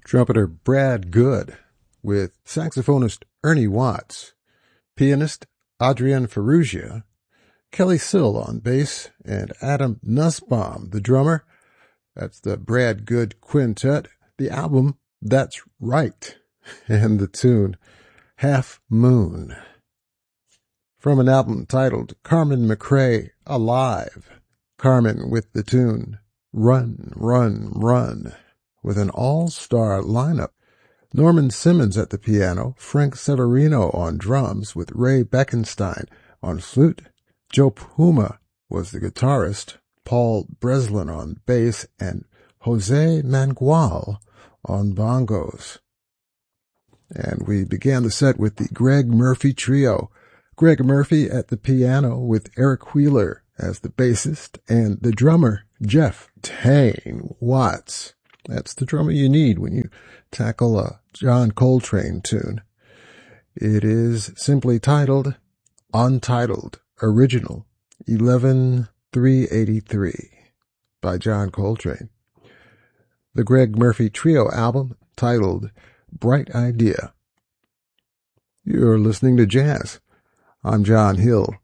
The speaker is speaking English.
Trumpeter Brad Good with saxophonist Ernie Watts, pianist Adrian Ferrugia, Kelly Sill on bass, and Adam Nussbaum, the drummer. That's the Brad Good Quintet. The album, That's Right, and the tune, Half Moon. From an album titled Carmen McRae Alive, Carmen with the tune, Run, Run, Run, with an all-star lineup. Norman Simmons at the piano, Frank Severino on drums with Ray Beckenstein on flute. Joe Puma was the guitarist, Paul Breslin on bass, and Jose Mangual on bongos. And we began the set with the Greg Murphy Trio. Greg Murphy at the piano with Eric Wheeler as the bassist and the drummer, Jeff Tane Watts. That's the drummer you need when you tackle a John Coltrane tune. It is simply titled Untitled Original 11-383 by John Coltrane. The Greg Murphy Trio album titled Bright Idea. You're listening to Jazz. I'm John Hill.